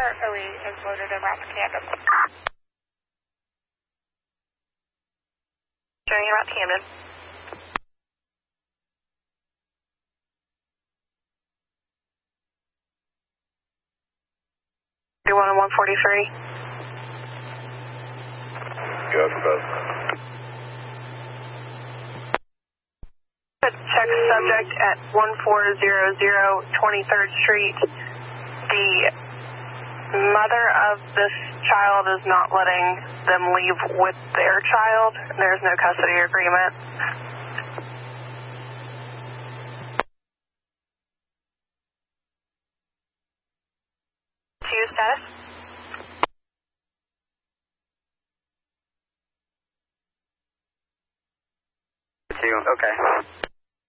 OE is loaded en route to Camden. Showing en route to Camden. You're 1 on 143. Go for both. Check subject at 1400 23rd Street. The mother of this child is not letting them leave with their child. There's no custody agreement. Choose status. Okay.